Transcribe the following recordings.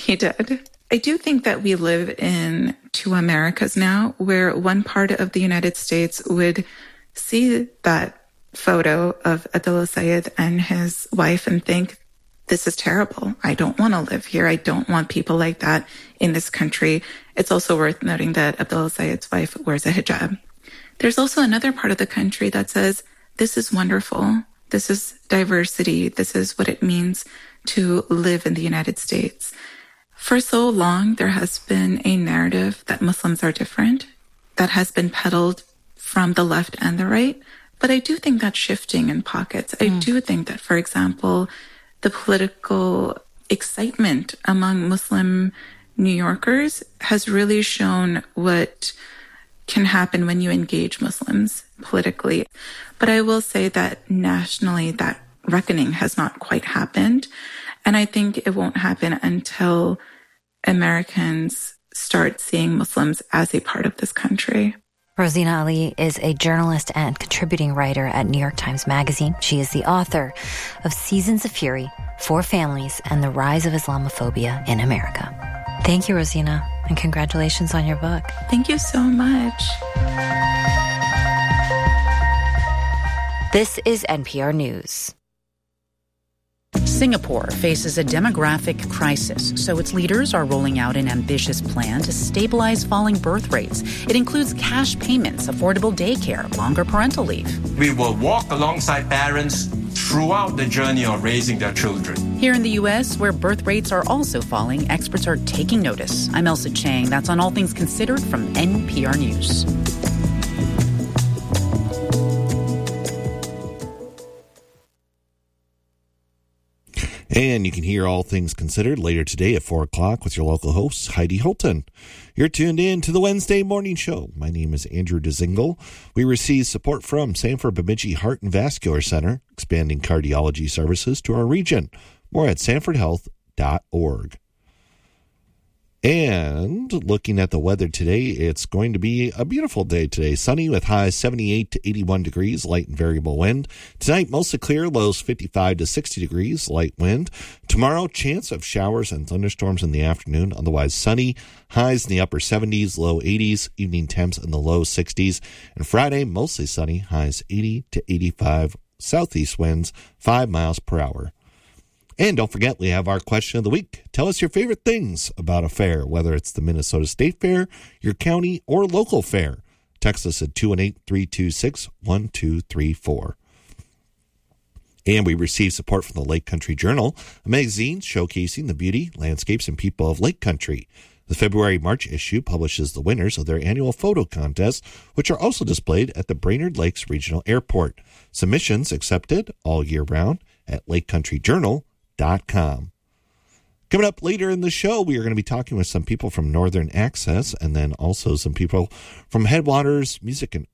He did. I do think that we live in two Americas now, where one part of the United States would see that photo of Abdullah Sayed and his wife and think, this is terrible. I don't want to live here. I don't want people like that in this country. It's also worth noting that Abdullah Sayed's wife wears a hijab. There's also another part of the country that says, this is wonderful. This is diversity. This is what it means to live in the United States. For so long, there has been a narrative that Muslims are different that has been peddled from the left and the right. But I do think that's shifting in pockets. I do think that, for example, the political excitement among Muslim New Yorkers has really shown what can happen when you engage Muslims politically. But I will say that nationally, that reckoning has not quite happened. And I think it won't happen until Americans start seeing Muslims as a part of this country. Rosina Ali is a journalist and contributing writer at New York Times Magazine. She is the author of Seasons of Fury, Four Families, and the Rise of Islamophobia in America. Thank you, Rosina, and congratulations on your book. Thank you so much. This is NPR News. Singapore faces a demographic crisis, so its leaders are rolling out an ambitious plan to stabilize falling birth rates. It includes cash payments, affordable daycare, longer parental leave. We will walk alongside parents throughout the journey of raising their children. Here in the U.S., where birth rates are also falling, experts are taking notice. I'm Elsa Chang. That's on All Things Considered from NPR News. And you can hear All Things Considered later today at 4 o'clock with your local host, Heidi Holton. You're tuned in to the Wednesday Morning Show. My name is Andrew Dezingle. We receive support from Sanford Bemidji Heart and Vascular Center, expanding cardiology services to our region. More at sanfordhealth.org. And looking at the weather today, it's going to be a beautiful day today. Sunny with highs 78 to 81 degrees, light and variable wind. Tonight, mostly clear, lows 55 to 60 degrees, light wind. Tomorrow, chance of showers and thunderstorms in the afternoon. Otherwise sunny, highs in the upper 70s, low 80s, evening temps in the low 60s. And Friday, mostly sunny, highs 80 to 85, southeast winds 5 miles per hour. And don't forget, we have our question of the week. Tell us your favorite things about a fair, whether it's the Minnesota State Fair, your county, or local fair. Text us at 218-326-1234. And we receive support from the Lake Country Journal, a magazine showcasing the beauty, landscapes, and people of Lake Country. The February-March issue publishes the winners of their annual photo contest, which are also displayed at the Brainerd Lakes Regional Airport. Submissions accepted all year round at lakecountryjournal.com. Coming up later in the show, we are going to be talking with some people from Northern Access and then also some people from Headwaters Music and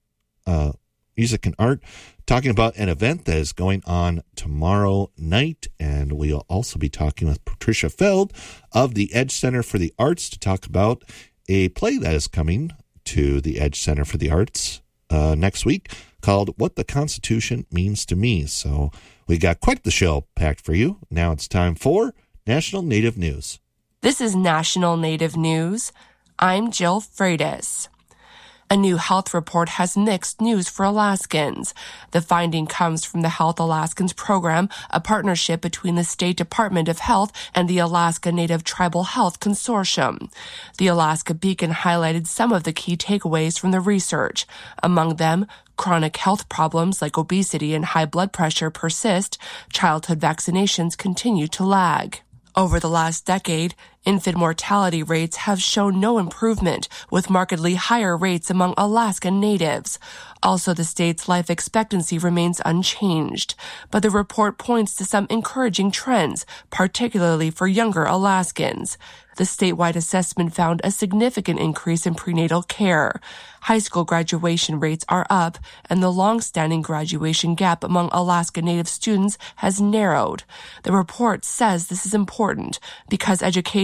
Art, talking about an event that is going on tomorrow night. And we'll also be talking with Patricia Feld of the Edge Center for the Arts to talk about a play that is coming to the Edge Center for the Arts next week called What the Constitution Means to Me. So we got quite the show packed for you. Now it's time for National Native News. This is National Native News. I'm Jill Freitas. A new health report has mixed news for Alaskans. The finding comes from the Health Alaskans program, a partnership between the State Department of Health and the Alaska Native Tribal Health Consortium. The Alaska Beacon highlighted some of the key takeaways from the research. Among them, chronic health problems like obesity and high blood pressure persist. Childhood vaccinations continue to lag. Over the last decade, infant mortality rates have shown no improvement, with markedly higher rates among Alaska Natives. Also, the state's life expectancy remains unchanged. But the report points to some encouraging trends, particularly for younger Alaskans. The statewide assessment found a significant increase in prenatal care. High school graduation rates are up, and the long-standing graduation gap among Alaska Native students has narrowed. The report says this is important because education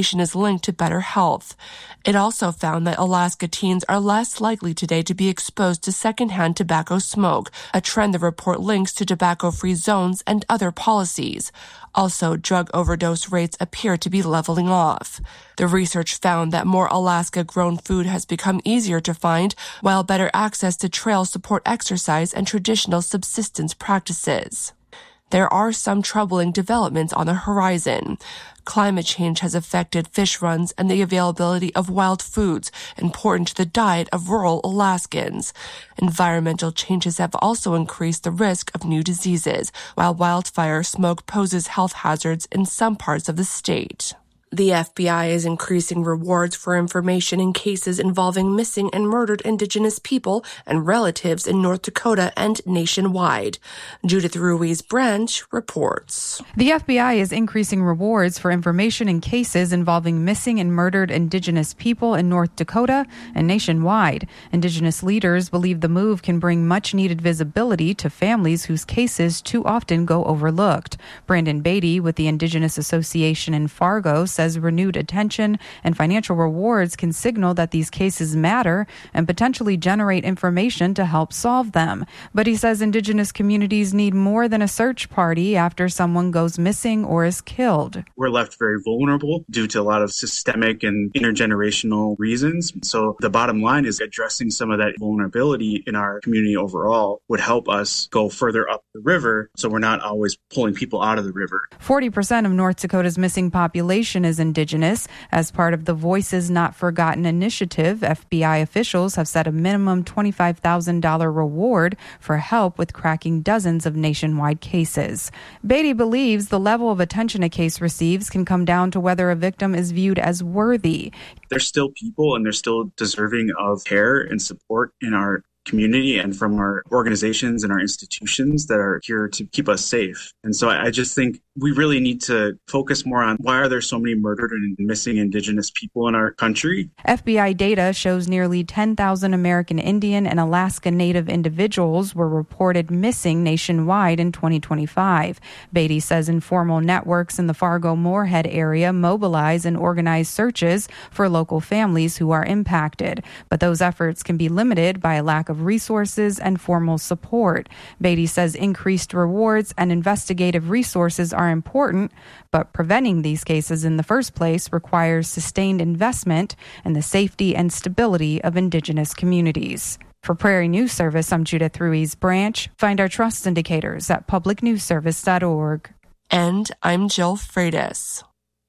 information is linked to better health. It also found that Alaska teens are less likely today to be exposed to secondhand tobacco smoke, a trend the report links to tobacco-free zones and other policies. Also, drug overdose rates appear to be leveling off. The research found that more Alaska-grown food has become easier to find, while better access to trails support exercise and traditional subsistence practices. There are some troubling developments on the horizon. Climate change has affected fish runs and the availability of wild foods important to the diet of rural Alaskans. Environmental changes have also increased the risk of new diseases, while wildfire smoke poses health hazards in some parts of the state. The FBI is increasing rewards for information in cases involving missing and murdered Indigenous people and relatives in North Dakota and nationwide. Judith Ruiz Branch reports. The FBI is increasing rewards for information in cases involving missing and murdered Indigenous people in North Dakota and nationwide. Indigenous leaders believe the move can bring much-needed visibility to families whose cases too often go overlooked. Brandon Beatty with the Indigenous Association in Fargo says renewed attention and financial rewards can signal that these cases matter and potentially generate information to help solve them. But he says Indigenous communities need more than a search party after someone goes missing or is killed. We're left very vulnerable due to a lot of systemic and intergenerational reasons. So the bottom line is addressing some of that vulnerability in our community overall would help us go further up the river so we're not always pulling people out of the river. 40% of North Dakota's missing population is Indigenous. As part of the Voices Not Forgotten initiative, FBI officials have set a minimum $25,000 reward for help with cracking dozens of nationwide cases. Beatty believes the level of attention a case receives can come down to whether a victim is viewed as worthy. They're still people and they're still deserving of care and support in our community and from our organizations and our institutions that are here to keep us safe. And so I just think we really need to focus more on why are there so many murdered and missing Indigenous people in our country? FBI data shows nearly 10,000 American Indian and Alaska Native individuals were reported missing nationwide in 2025. Beatty says informal networks in the Fargo-Moorhead area mobilize and organize searches for local families who are impacted. But those efforts can be limited by a lack of resources and formal support. Beatty says increased rewards and investigative resources are important, but preventing these cases in the first place requires sustained investment in the safety and stability of Indigenous communities. For Prairie News Service, I'm Judith Ruiz Branch. Find our trust indicators at publicnewsservice.org. And I'm Jill Freitas.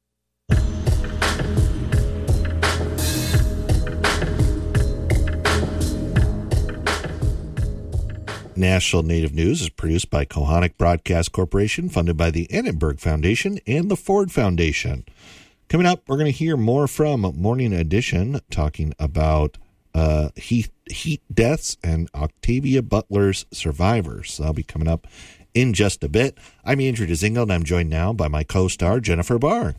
National Native News is produced by Kohanik Broadcast Corporation, funded by the Annenberg Foundation and the Ford Foundation. Coming up, we're going to hear more from Morning Edition talking about heat deaths and Octavia Butler's survivors. So that'll be coming up in just a bit. I'm Andrew DeZingle, and I'm joined now by my co-star, Jennifer Barr.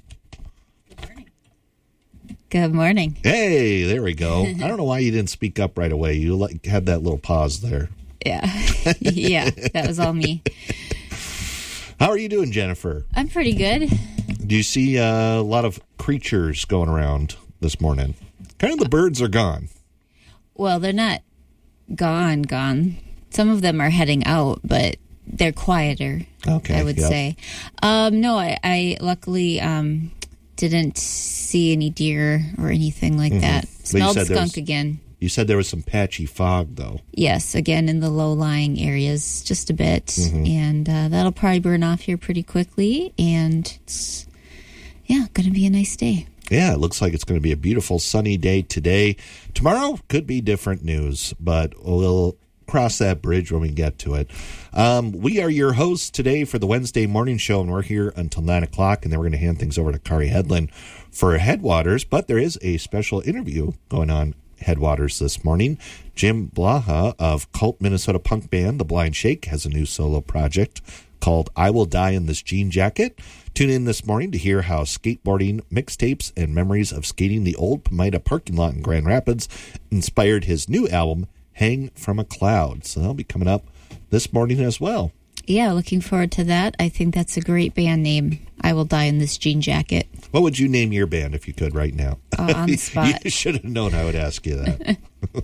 Good morning. Hey, there we go. I don't know why you didn't speak up right away. You had that little pause there. Yeah. Yeah, that was all me. How are you doing, Jennifer? I'm pretty good. Do you see a lot of creatures going around this morning? Kind of the birds are gone. Well, they're not gone. Some of them are heading out, but they're quieter, okay, I would say. No, I luckily didn't see any deer or anything like that. Smelled skunk again. You said there was some patchy fog, though. Yes, again in the low-lying areas, just a bit. And that'll probably burn off here pretty quickly. And it's, going to be a nice day. Yeah, it looks like it's going to be a beautiful sunny day today. Tomorrow could be different news, but we'll cross that bridge when we get to it. We are your hosts today for the Wednesday morning show, and we're here until 9 o'clock, and then we're going to hand things over to Kari Headland for Headwaters. But there is a special interview going on Headwaters this morning. Jim Blaha of cult Minnesota punk band The Blind Shake has a new solo project called I Will Die in This Jean Jacket. Tune in this morning to hear how skateboarding, mixtapes, and memories of skating the old Pomida parking lot in Grand Rapids inspired his new album, Hang from a Cloud. So that'll be coming up this morning as well. Yeah, looking forward to that. I think that's a great band name. I will die in this jean jacket. What would you name your band if you could right now? On the spot. You should have known I would ask you that.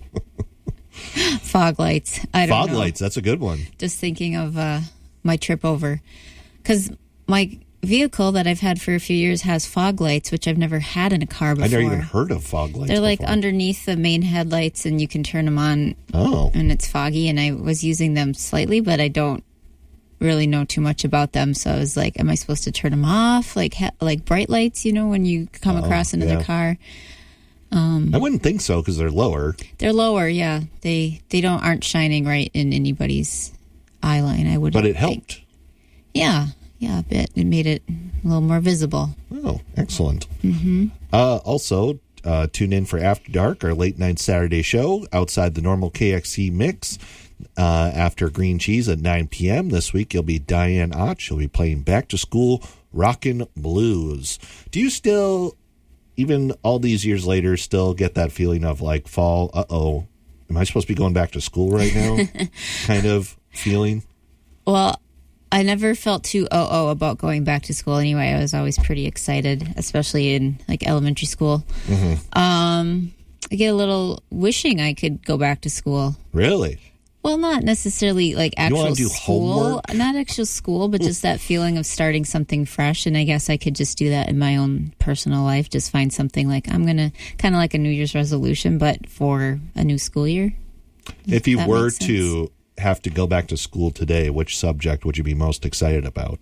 Fog Lights. I don't know. Fog Lights, that's a good one. Just thinking of my trip over. Because my vehicle that I've had for a few years has fog lights, which I've never had in a car before. I've never even heard of fog lights. They're like before. underneath the main headlights, and you can turn them on. Oh. And it's foggy, and I was using them slightly, but I don't really know too much about them. So I was like, am I supposed to turn them off? Like bright lights, when you come across another car. I wouldn't think so because they're lower. They're lower, yeah. They aren't shining right in anybody's eye line, I would. But it helped. Yeah, a bit. It made it a little more visible. Oh, excellent. Mm-hmm. Also, tune in for After Dark, our late night Saturday show outside the normal KXC mix. After Green Cheese at 9 p.m. This week, you'll be Diane Ott. She'll be playing Back to School Rockin' Blues. Do you still, even all these years later, still get that feeling of like fall, uh-oh, am I supposed to be going back to school right now kind of feeling? Well, I never felt too about going back to school anyway. I was always pretty excited, especially in like elementary school. Mm-hmm. I get a little wishing I could go back to school. Really? Well, not necessarily like actual school, homework? Not actual school, but just that feeling of starting something fresh. And I guess I could just do that in my own personal life. Just find something like I'm going to kind of like a New Year's resolution, but for a new school year. If you were to have to go back to school today, which subject would you be most excited about?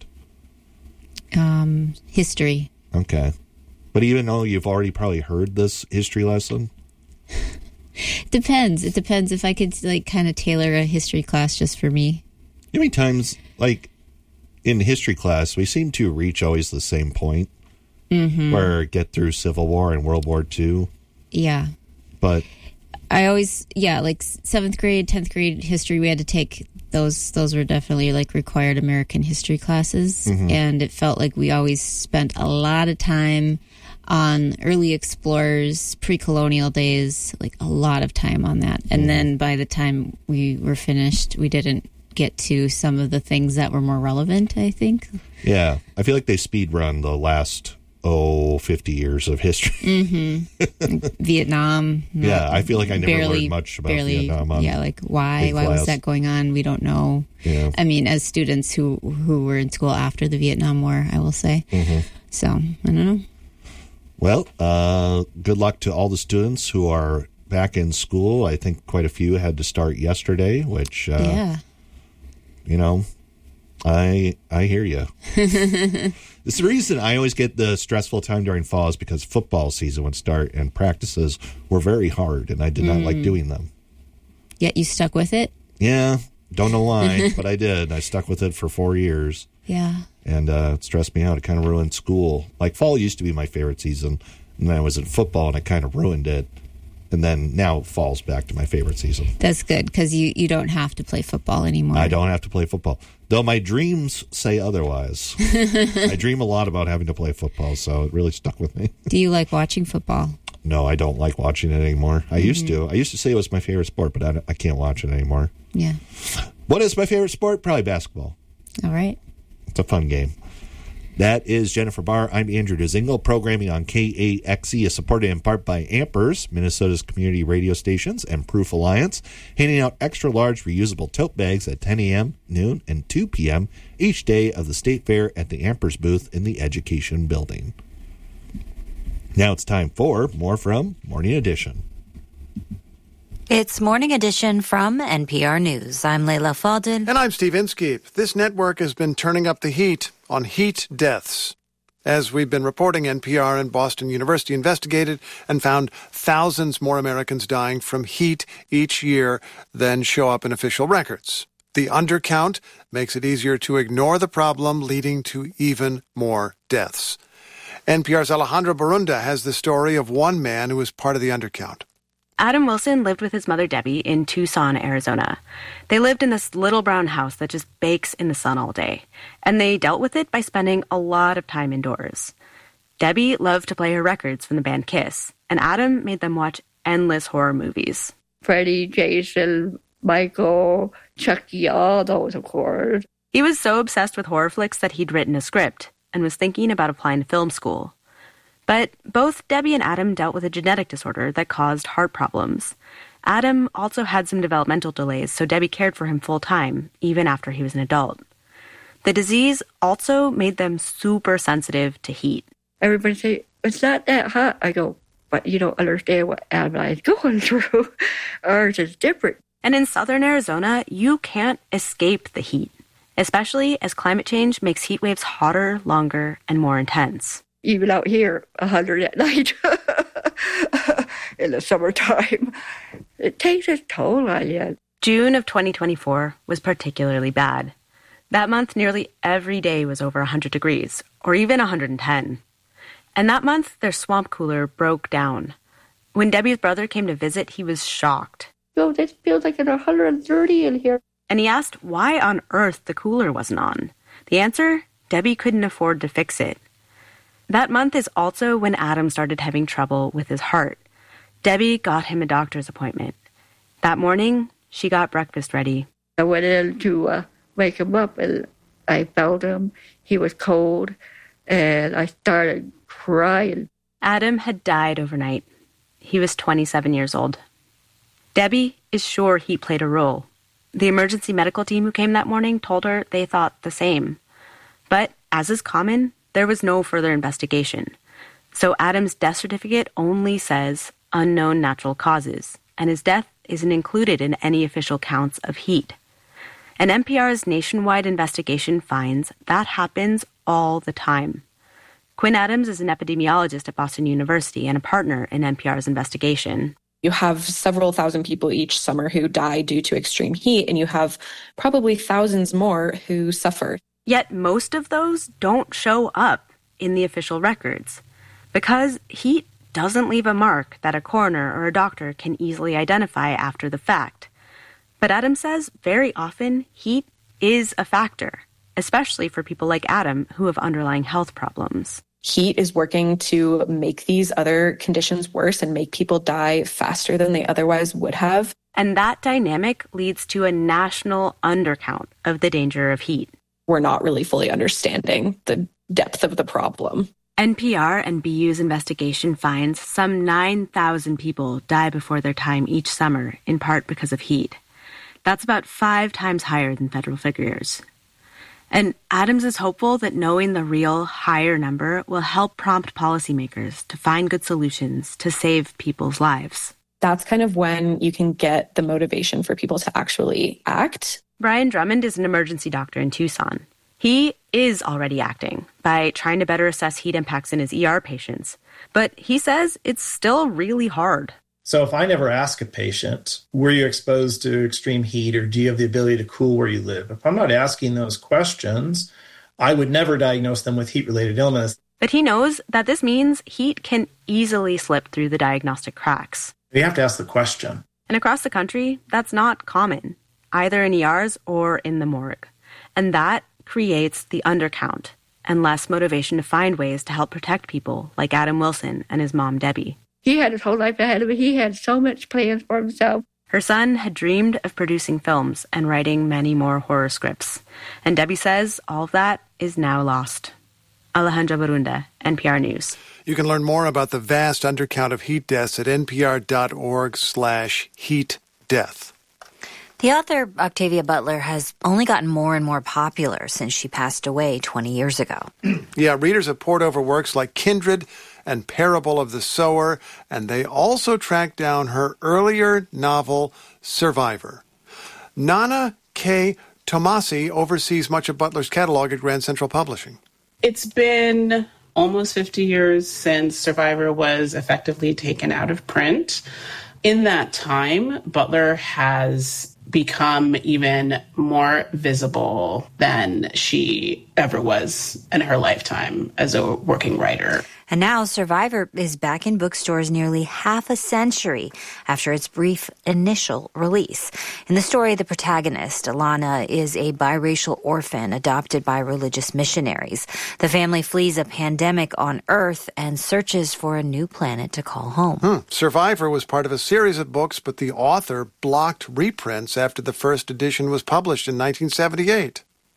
History. Okay. But even though you've already probably heard this history lesson? Depends. It depends if I could like kind of tailor a history class just for me. How many times, like in history class, we seem to reach always the same point where get through Civil War and World War II. Yeah. But I always, like 7th grade, 10th grade history, we had to take those were definitely like required American history classes. And it felt like we always spent a lot of time on early explorers, pre-colonial days, like a lot of time on that. And then by the time we were finished, we didn't get to some of the things that were more relevant, I think. Yeah. I feel like they speed run the last, 50 years of history. Vietnam. Yeah, I feel like I never learned much about Vietnam. Like why was that going on? We don't know. Yeah. I mean, as students who were in school after the Vietnam War, I will say. So, I don't know. Well, good luck to all the students who are back in school. I think quite a few had to start yesterday, which, I hear you. It's the reason I always get the stressful time during fall is because football season would start and practices were very hard, and I did not like doing them. Yet you stuck with it? Yeah, don't know why, but I did. I stuck with it for 4 years. Yeah. And it stressed me out. It kind of ruined school. Like, fall used to be my favorite season, and then I was in football, and it kind of ruined it. And then now fall's back to my favorite season. That's good, because you don't have to play football anymore. I don't have to play football. Though my dreams say otherwise. I dream a lot about having to play football, so it really stuck with me. Do you like watching football? No, I don't like watching it anymore. I used to. I used to say it was my favorite sport, but I can't watch it anymore. Yeah. What is my favorite sport? Probably basketball. All right. It's a fun game. That is Jennifer Barr. I'm Andrew Dzingel. Programming on KAXE is supported in part by Ampers, Minnesota's community radio stations, and Proof Alliance, handing out extra-large reusable tote bags at 10 a.m., noon, and 2 p.m. each day of the State Fair at the Ampers booth in the Education Building. Now it's time for more from Morning Edition. It's Morning Edition from NPR News. I'm Layla Fadel. And I'm Steve Inskeep. This network has been turning up the heat on heat deaths. As we've been reporting, NPR and Boston University investigated and found thousands more Americans dying from heat each year than show up in official records. The undercount makes it easier to ignore the problem, leading to even more deaths. NPR's Alejandra Barunda has the story of one man who was part of the undercount. Adam Wilson lived with his mother, Debbie, in Tucson, Arizona. They lived in this little brown house that just bakes in the sun all day, and they dealt with it by spending a lot of time indoors. Debbie loved to play her records from the band Kiss, and Adam made them watch endless horror movies. Freddy, Jason, Michael, Chucky, all those, of course. He was so obsessed with horror flicks that he'd written a script and was thinking about applying to film school. But both Debbie and Adam dealt with a genetic disorder that caused heart problems. Adam also had some developmental delays, so Debbie cared for him full-time, even after he was an adult. The disease also made them super sensitive to heat. Everybody say, it's not that hot. I go, but you don't understand what Adam and I is going through. Ours is different. And in southern Arizona, you can't escape the heat, especially as climate change makes heat waves hotter, longer, and more intense. Even out here, 100 at night in the summertime, it takes its toll on you. June of 2024 was particularly bad. That month, nearly every day was over 100 degrees, or even 110. And that month, their swamp cooler broke down. When Debbie's brother came to visit, he was shocked. Oh, this feels like it's 130 in here. And he asked why on earth the cooler wasn't on. The answer? Debbie couldn't afford to fix it. That month is also when Adam started having trouble with his heart. Debbie got him a doctor's appointment. That morning, she got breakfast ready. I went in to wake him up, and I felt him. He was cold, and I started crying. Adam had died overnight. He was 27 years old. Debbie is sure heat played a role. The emergency medical team who came that morning told her they thought the same. But, as is common, there was no further investigation. So Adam's death certificate only says unknown natural causes, and his death isn't included in any official counts of heat. And NPR's nationwide investigation finds that happens all the time. Quinn Adams is an epidemiologist at Boston University and a partner in NPR's investigation. You have several thousand people each summer who die due to extreme heat, and you have probably thousands more who suffer. Yet most of those don't show up in the official records because heat doesn't leave a mark that a coroner or a doctor can easily identify after the fact. But Adam says very often heat is a factor, especially for people like Adam who have underlying health problems. Heat is working to make these other conditions worse and make people die faster than they otherwise would have. And that dynamic leads to a national undercount of the danger of heat. We're not really fully understanding the depth of the problem. NPR and BU's investigation finds some 9,000 people die before their time each summer, in part because of heat. That's about 5 times higher than federal figures. And Adams is hopeful that knowing the real higher number will help prompt policymakers to find good solutions to save people's lives. That's kind of when you can get the motivation for people to actually act. Brian Drummond is an emergency doctor in Tucson. He is already acting by trying to better assess heat impacts in his ER patients. But he says it's still really hard. So if I never ask a patient, were you exposed to extreme heat or do you have the ability to cool where you live? If I'm not asking those questions, I would never diagnose them with heat-related illness. But he knows that this means heat can easily slip through the diagnostic cracks. You have to ask the question. And across the country, that's not common, either in ERs or in the morgue. And that creates the undercount and less motivation to find ways to help protect people like Adam Wilson and his mom, Debbie. He had his whole life ahead of him. He had so much plans for himself. Her son had dreamed of producing films and writing many more horror scripts. And Debbie says all of that is now lost. Alejandra Barunda, NPR News. You can learn more about the vast undercount of heat deaths at npr.org/heatdeath. The author, Octavia Butler, has only gotten more and more popular since she passed away 20 years ago. Yeah, readers have poured over works like Kindred and Parable of the Sower, and they also tracked down her earlier novel, Survivor. Nana K. Tomasi oversees much of Butler's catalog at Grand Central Publishing. It's been almost 50 years since Survivor was effectively taken out of print. In that time, Butler has become even more visible than she ever was in her lifetime as a working writer. And now Survivor is back in bookstores nearly half a century after its brief initial release. In the story, the protagonist, Alana, is a biracial orphan adopted by religious missionaries. The family flees a pandemic on Earth and searches for a new planet to call home. Survivor was part of a series of books, but the author blocked reprints after the first edition was published in 1978.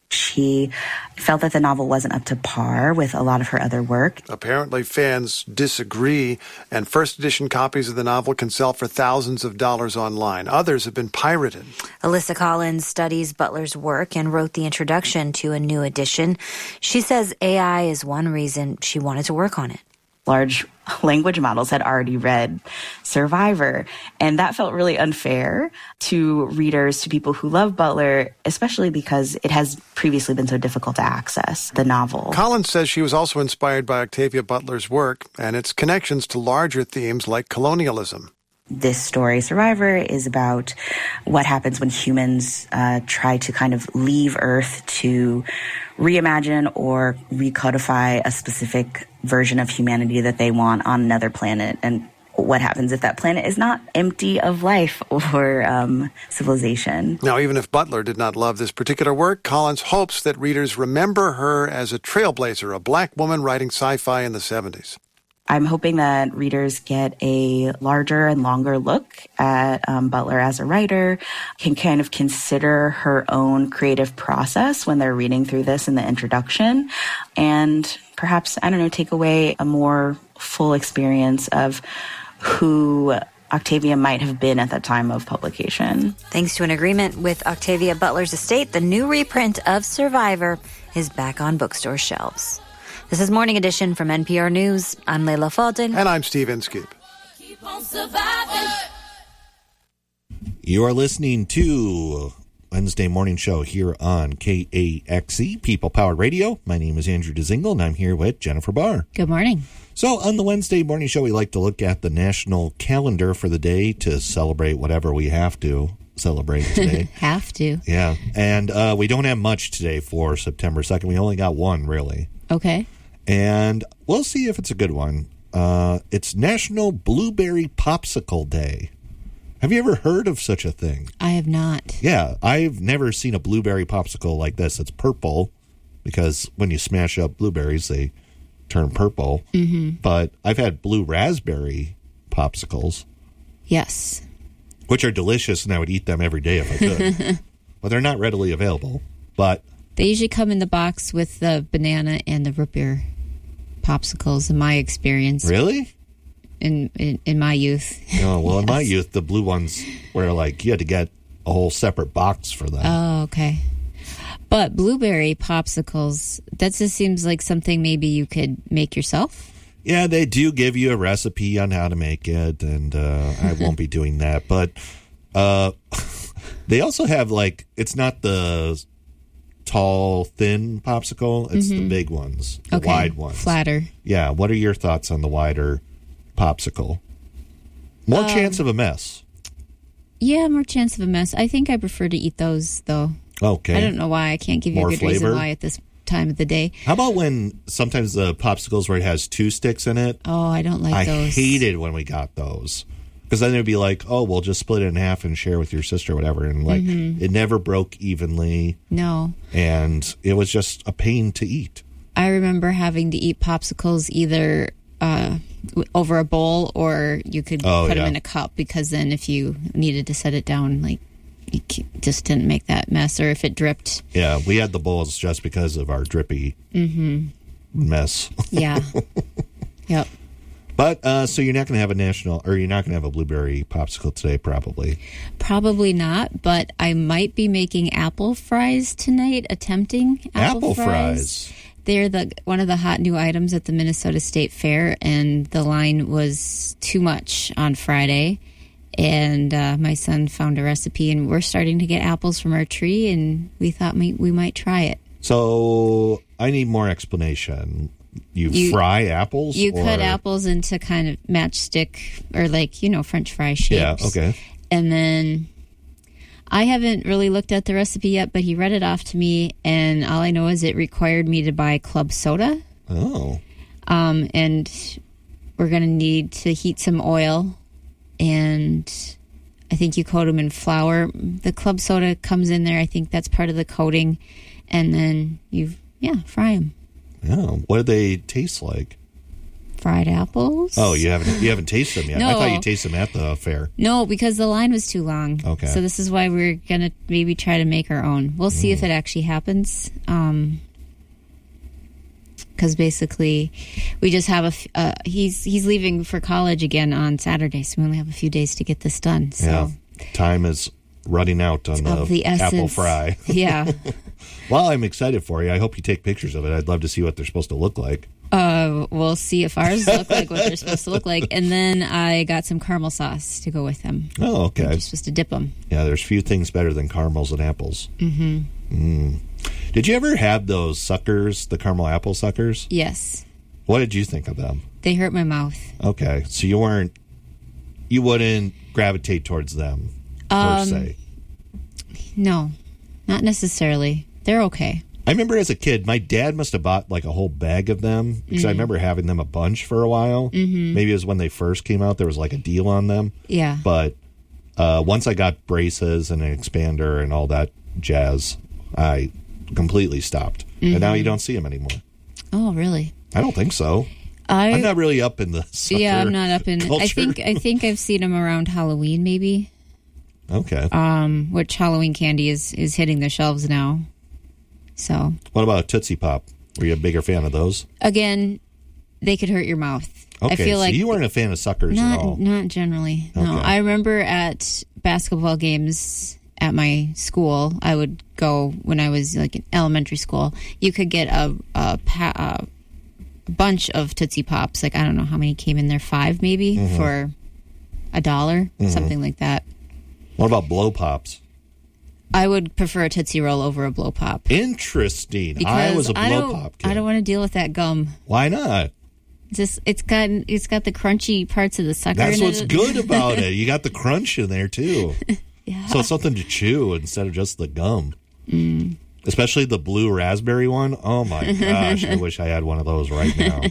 She felt that the novel wasn't up to par with a lot of her other work. Apparently, fans disagree, and first edition copies of the novel can sell for thousands of dollars online. Others have been pirated. Alyssa Collins studies Butler's work and wrote the introduction to a new edition. She says AI is one reason she wanted to work on it. Large language models had already read Survivor, and that felt really unfair to readers, to people who love Butler, especially because it has previously been so difficult to access the novel. Collins says she was also inspired by Octavia Butler's work and its connections to larger themes like colonialism. This story, Survivor, is about what happens when humans try to kind of leave Earth to reimagine or recodify a specific version of humanity that they want on another planet, and what happens if that planet is not empty of life or civilization. Now, even if Butler did not love this particular work, Collins hopes that readers remember her as a trailblazer, a black woman writing sci-fi in the 70s. I'm hoping that readers get a larger and longer look at Butler as a writer, can kind of consider her own creative process when they're reading through this in the introduction, and perhaps, take away a more full experience of who Octavia might have been at the time of publication. Thanks to an agreement with Octavia Butler's estate, the new reprint of Survivor is back on bookstore shelves. This is Morning Edition from NPR News. I'm Leila Fadel. And I'm Steve Inskeep. Keep on surviving. You are listening to Wednesday Morning Show here on KAXE, People Powered Radio. My name is Andrew Dzingel, and I'm here with Jennifer Barr. Good morning. So on the Wednesday Morning Show, we like to look at the national calendar for the day to celebrate whatever we have to celebrate today. Have to. Yeah. And we don't have much today for September 2nd. We only got one, really. Okay. And we'll see if it's a good one. It's National Blueberry Popsicle Day. Have you ever heard of such a thing? I have not. Yeah, I've never seen a blueberry popsicle like this. It's purple because when you smash up blueberries, they turn purple. Mm-hmm. But I've had blue raspberry popsicles. Yes. Which are delicious, and I would eat them every day if I could. But they're not readily available. But they usually come in the box with the banana and the root beer popsicles, in my experience. Really? In my youth. Oh, well, yes. In my youth, the blue ones were you had to get a whole separate box for them. Oh, okay. But blueberry popsicles, that just seems like something maybe you could make yourself. Yeah, they do give you a recipe on how to make it, and I won't be doing that. But they also have, it's not the tall, thin popsicle. It's the big ones, the wide ones. Flatter. Yeah, what are your thoughts on the wider popsicle? More chance of a mess. Yeah, more chance of a mess. I think I prefer to eat those, though. Okay. I don't know why. I can't give you a good reason why at this time of the day. How about when sometimes the popsicles where it has two sticks in it? Oh, I don't like those. I hated when we got those. Because then it would be we'll just split it in half and share with your sister or whatever. And it never broke evenly. No. And it was just a pain to eat. I remember having to eat popsicles either over a bowl or you could put them in a cup, because then if you needed to set it down, you just didn't make that mess, or if it dripped. Yeah, we had the bowls just because of our drippy mess. Yeah. Yep. But, so you're not going to have you're not going to have a blueberry popsicle today, probably. Probably not, but I might be making apple fries tonight, attempting apple fries. They're one of the hot new items at the Minnesota State Fair, and the line was too much on Friday. And my son found a recipe, and we're starting to get apples from our tree, and we thought we might try it. So I need more explanation. You fry apples? You cut apples into kind of matchstick or French fry shapes. Yeah, okay. And then I haven't really looked at the recipe yet, but he read it off to me, and all I know is it required me to buy club soda. Oh. And we're going to need to heat some oil, and I think you coat them in flour. The club soda comes in there. I think that's part of the coating. And then fry them. Yeah. What do they taste like? fried apples. Oh, you haven't tasted them yet. No. I thought you tasted them at the fair. No, because the line was too long. Okay. So this is why we're going to maybe try to make our own. We'll see if it actually happens. Because basically we just have he's leaving for college again on Saturday, so we only have a few days to get this done. So. Yeah, time is running out on the apple fry. Yeah. Well, I'm excited for you. I hope you take pictures of it. I'd love to see what they're supposed to look like. We'll see if ours look like what they're supposed to look like. And then I got some caramel sauce to go with them. Oh, okay. You're supposed to dip them. Yeah, there's few things better than caramels and apples. Mm-hmm. Did you ever have those suckers, the caramel apple suckers? Yes. What did you think of them? They hurt my mouth. Okay, so you wouldn't gravitate towards them, per se? No, not necessarily. They're okay. I remember as a kid, my dad must have bought like a whole bag of them because I remember having them a bunch for a while. Mm-hmm. Maybe it was when they first came out. There was like a deal on them. Yeah. But once I got braces and an expander and all that jazz, I completely stopped. Mm-hmm. And now you don't see them anymore. Oh, really? I don't think so. I'm not really up in the sucker I'm not up in culture. I think I've seen them around Halloween, maybe. Okay. Which Halloween candy is hitting the shelves now. So. What about Tootsie Pop? Were you a bigger fan of those? Again, they could hurt your mouth. Okay, I feel so like you weren't a fan of suckers at all. Not generally. No. Okay. I remember at basketball games at my school, I would go when I was like in elementary school. You could get a bunch of Tootsie Pops. Like, I don't know how many came in there, 5 maybe, for $1, something like that. What about Blow Pops? I would prefer a Tootsie Roll over a Blow Pop. Interesting. Because I was a Blow Pop kid. I don't want to deal with that gum. Why not? It's got the crunchy parts of the sucker. That's in what's it. good about it. You got the crunch in there too. Yeah. So it's something to chew instead of just the gum. Mm. Especially the blue raspberry one. Oh my gosh, I wish I had one of those right now.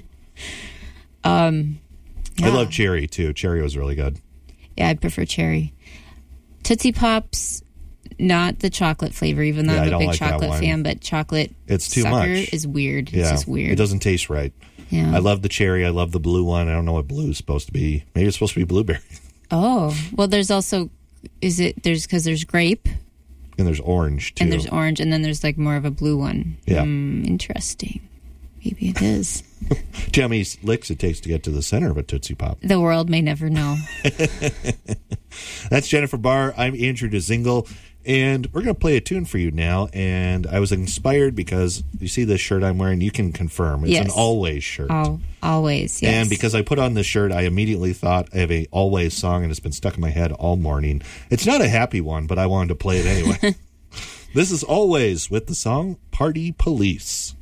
Yeah. I love cherry too. Cherry was really good. Yeah, I'd prefer cherry. Tootsie Pops, not the chocolate flavor, even though I'm a big chocolate fan, but chocolate it's too sucker much. is weird. Yeah, it's just weird. It doesn't taste right. Yeah. I love the cherry. I love the blue one. I don't know what blue is supposed to be. Maybe it's supposed to be blueberry. Oh, well, there's also, because there's grape. And there's orange, too. And there's orange, and then there's like more of a blue one. Yeah. Interesting. Maybe it is. Do you know how many licks it takes to get to the center of a Tootsie Pop? The world may never know. That's Jennifer Barr. I'm Andrew DeZingle. And we're going to play a tune for you now. And I was inspired because you see this shirt I'm wearing. You can confirm. It's an Always shirt. Always, yes. And because I put on this shirt, I immediately thought I have a Always song, and it's been stuck in my head all morning. It's not a happy one, but I wanted to play it anyway. This is Always with the song Party Police.